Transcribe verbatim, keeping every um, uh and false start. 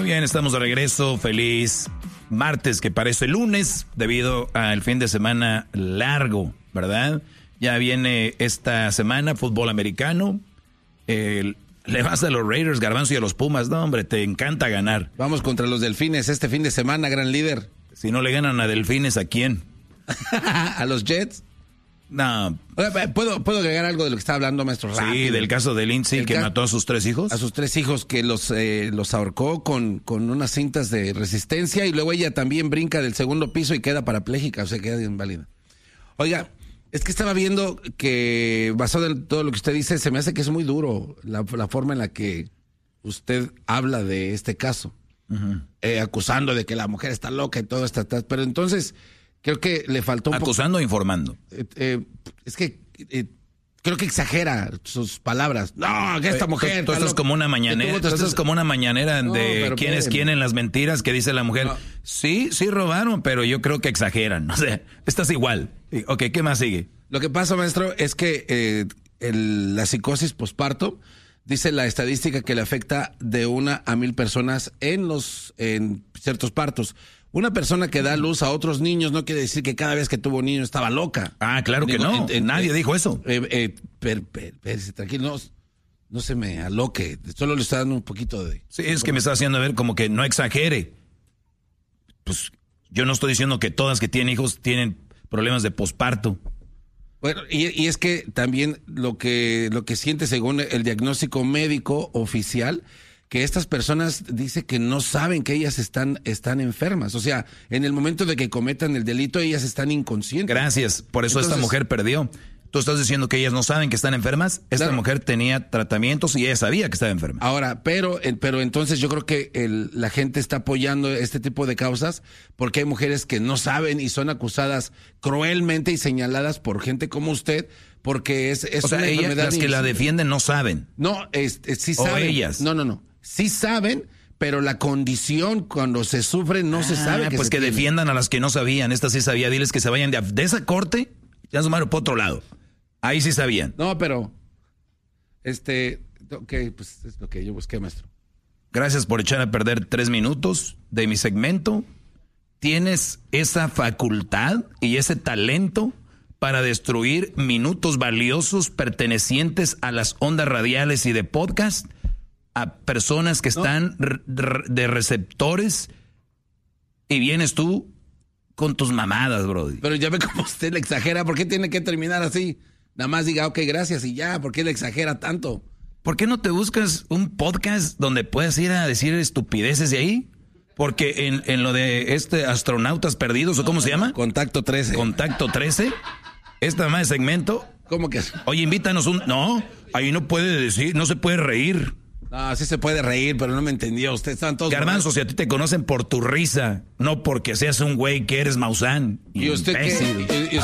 bien, estamos de regreso. Feliz martes, que parece lunes, debido al fin de semana largo, ¿verdad? Ya viene esta semana fútbol americano. El, le vas a los Raiders, Garbanzo, y a los Pumas. No, hombre, te encanta ganar. Vamos contra los Delfines este fin de semana, gran líder. Si no le ganan a Delfines, ¿a quién? ¿A los Jets? No. ¿Puedo, ¿Puedo agregar algo de lo que está hablando, maestro? Sí, Rápido. del caso de Lindsay, el que mató a sus tres hijos. A sus tres hijos, que los, eh, los ahorcó con, con unas cintas de resistencia, y luego ella también brinca del segundo piso y queda parapléjica, o sea, queda inválida. Oiga, es que estaba viendo que, basado en todo lo que usted dice, se me hace que es muy duro la, la forma en la que usted habla de este caso, uh-huh. eh, acusando de que la mujer está loca y todo esto, pero entonces... Creo que le faltó un ¿Acusando poco, o informando? Eh, eh, es que eh, creo que exagera sus palabras. No, que esta mujer... Esto es como una mañanera, esto es como una mañanera no, de quién es quién en las mentiras, que dice la mujer. No. Sí, sí robaron, pero yo creo que exageran. O sea, estás igual. Ok, ¿qué más sigue? Lo que pasa, maestro, es que eh, el, la psicosis posparto, dice la estadística que le afecta de una a mil personas en los en ciertos partos. Una persona que da luz a otros niños no quiere decir que cada vez que tuvo un niño estaba loca. Ah, claro Digo, que no. En, en, Nadie eh, dijo eso. Eh, eh, per, per, per, tranquilo, no, no se me aloque. Solo le está dando un poquito de... Sí, es que me está haciendo ver como que no exagere. Pues yo no estoy diciendo que todas que tienen hijos tienen problemas de posparto. Bueno, y, y es que también lo que, lo que siente según el diagnóstico médico oficial... que estas personas dice que no saben que ellas están, están enfermas. O sea, en el momento de que cometan el delito, ellas están inconscientes. Gracias, por eso Entonces, esta mujer perdió. Tú estás diciendo que ellas no saben que están enfermas. Esta claro. mujer tenía tratamientos y ella sabía que estaba enferma. Ahora, pero, pero entonces yo creo que el, la gente está apoyando este tipo de causas porque hay mujeres que no saben y son acusadas cruelmente y señaladas por gente como usted. Porque es, es o sea, una ellas, enfermedad. Las que la defienden no saben. No, es, es, sí saben. O ellas. No, no, no. Sí saben, pero la condición cuando se sufre no ah, se sabe. Que pues se que tiene. Defiendan a las que no sabían. Esta sí sabía. Diles que se vayan de, de esa corte, ya se fueron por otro lado. Ahí sí sabían. No, pero, este, ok, pues es lo que yo busqué, maestro. Gracias por echar a perder tres minutos de mi segmento. Tienes esa facultad y ese talento para destruir minutos valiosos pertenecientes a las ondas radiales y de podcast a personas que están no. de receptores, y vienes tú con tus mamadas, brody. Pero ya ve cómo usted le exagera. ¿Por qué tiene que terminar así? Nada más diga, ok, gracias y ya. ¿Por qué le exagera tanto? ¿Por qué no te buscas un podcast donde puedas ir a decir estupideces de ahí? Porque en, en lo de este astronautas perdidos, ¿o cómo se llama? Contacto trece. Contacto trece. Esta más de segmento. ¿Cómo que? Oye, invítanos un... No, ahí no puede decir, no se puede reír. No, sí se puede reír, pero no me entendió. Ustedes están todos... Garbanzo, si a ti te conocen por tu risa, no porque seas un güey que eres Maussan. ¿Y usted qué?